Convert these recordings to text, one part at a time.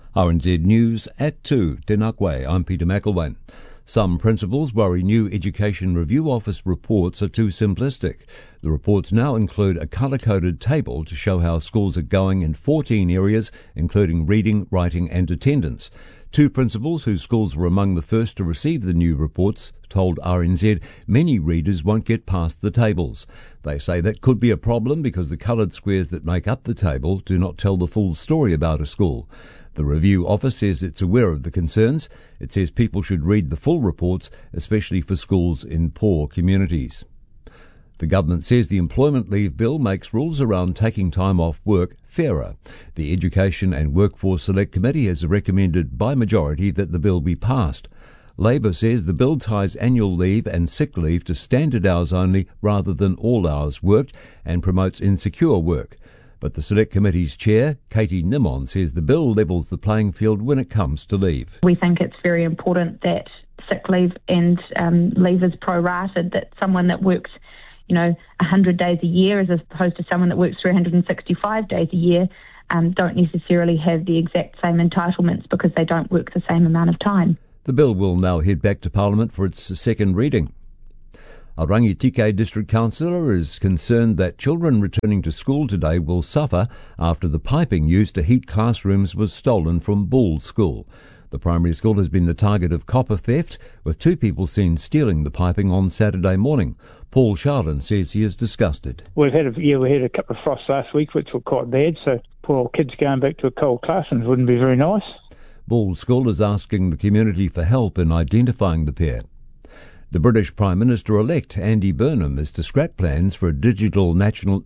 RNZ News at 2, Tēnā koe, I'm Peter McElwain. Some principals worry new Education Review Office reports are too simplistic. The reports now include a colour-coded table to show how schools are going in 14 areas, including reading, writing and attendance. Two principals whose schools were among the first to receive the new reports told RNZ many readers won't get past the tables. They say that could be a problem because the coloured squares that make up the table do not tell the full story about a school. The review office says it's aware of the concerns. It says people should read the full reports, especially for schools in poor communities. The government says the Employment Leave Bill makes rules around taking time off work fairer. The Education and Workforce Select Committee has recommended by majority that the bill be passed. Labor says the bill ties annual leave and sick leave to standard hours only rather than all hours worked and promotes insecure work. But the Select Committee's chair, Katie Nimon, says the bill levels the playing field when it comes to leave. We think it's very important that sick leave and leave is prorated, that someone that works 100 days a year as opposed to someone that works 365 days a year don't necessarily have the exact same entitlements because they don't work the same amount of time. The bill will now head back to Parliament for its second reading. A Rangitike District Councillor is concerned that children returning to school today will suffer after the piping used to heat classrooms was stolen from Bull School. The primary school has been the target of copper theft, with two people seen stealing the piping on Saturday morning. Paul Charlin says he is disgusted. We had a couple of frosts last week, which were quite bad, so poor kids going back to a cold classroom wouldn't be very nice. Bull School is asking the community for help in identifying the pair. The British Prime Minister-elect Andy Burnham is to scrap plans for a digital national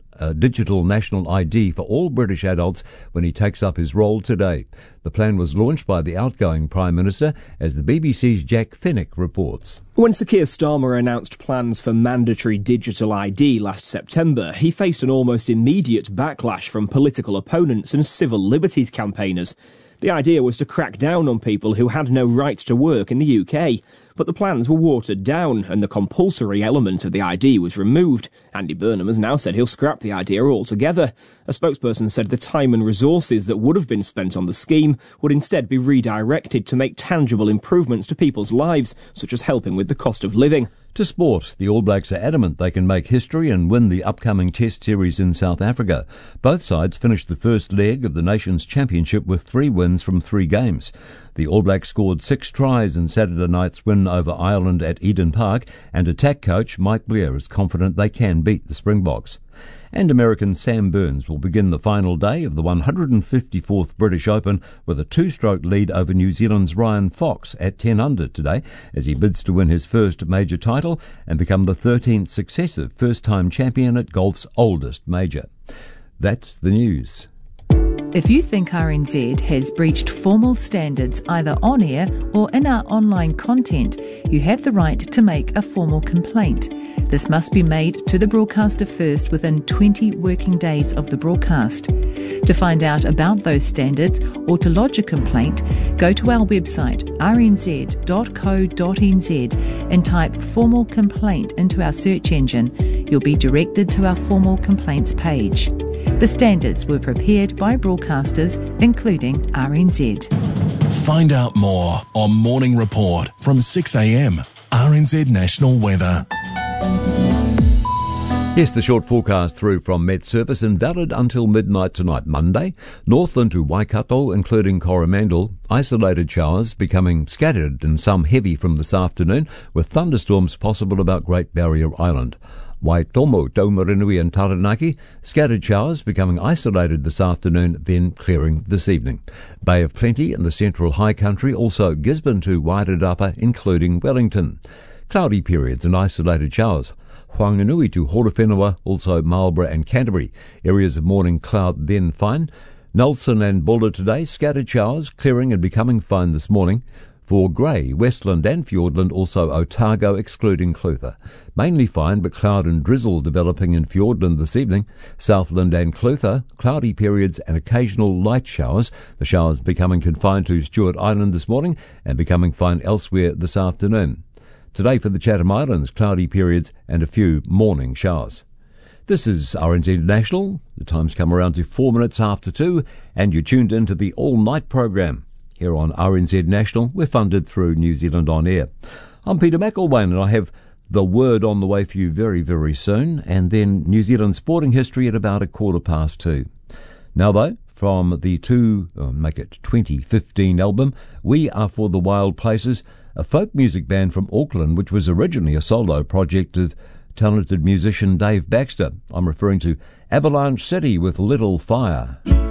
ID for all British adults when he takes up his role today. The plan was launched by the outgoing Prime Minister, as the BBC's Jack Fennick reports. When Sir Keir Starmer announced plans for mandatory digital ID last September, he faced an almost immediate backlash from political opponents and civil liberties campaigners. The idea was to crack down on people who had no right to work in the UK. But the plans were watered down and the compulsory element of the ID was removed. Andy Burnham has now said he'll scrap the idea altogether. A spokesperson said the time and resources that would have been spent on the scheme would instead be redirected to make tangible improvements to people's lives, such as helping with the cost of living. To sport, the All Blacks are adamant they can make history and win the upcoming Test series in South Africa. Both sides finished the first leg of the Nations Championship with 3 wins from 3 games. The All Blacks scored 6 tries in Saturday night's win over Ireland at Eden Park, and attack coach Mike Blair is confident they can beat the Springboks. And American Sam Burns will begin the final day of the 154th British Open with a 2-stroke lead over New Zealand's Ryan Fox at 10 under today, as he bids to win his first major title and become the 13th successive first-time champion at golf's oldest major. That's the news. If you think RNZ has breached formal standards either on air or in our online content, you have the right to make a formal complaint. This must be made to the broadcaster first within 20 working days of the broadcast. To find out about those standards or to lodge a complaint, go to our website rnz.co.nz and type formal complaint into our search engine. You'll be directed to our formal complaints page. The standards were prepared by broadcasters, including RNZ. Find out more on Morning Report from 6 a.m. RNZ National Weather. Here's the short forecast through from Met Service and valid until midnight tonight, Monday. Northland to Waikato, including Coromandel, isolated showers becoming scattered and some heavy from this afternoon, with thunderstorms possible about Great Barrier Island. Waitomo, Taumarunui and Taranaki, scattered showers becoming isolated this afternoon, then clearing this evening. Bay of Plenty in the central high country, also Gisborne to Wairarapa, including Wellington. Cloudy periods and isolated showers. Whanganui to Horowhenua, also Marlborough and Canterbury. Areas of morning cloud, then fine. Nelson and Buller today, scattered showers, clearing and becoming fine this morning. For Grey, Westland and Fiordland, also Otago, excluding Clutha. Mainly fine, but cloud and drizzle developing in Fiordland this evening. Southland and Clutha, cloudy periods and occasional light showers. The showers becoming confined to Stewart Island this morning and becoming fine elsewhere this afternoon. Today for the Chatham Islands, cloudy periods and a few morning showers. This is RNZ International. The time's come around to 4 minutes after 2, and you're tuned into the all-night program. here on RNZ National. We're funded through New Zealand On Air. I'm Peter McElwain, and I have the word on the way for you very, very soon, and then New Zealand sporting history at about 2:15. Now, though, from the 2015 album, We Are For the Wild Places, a folk music band from Auckland, which was originally a solo project of talented musician Dave Baxter. I'm referring to Avalanche City with Little Fire.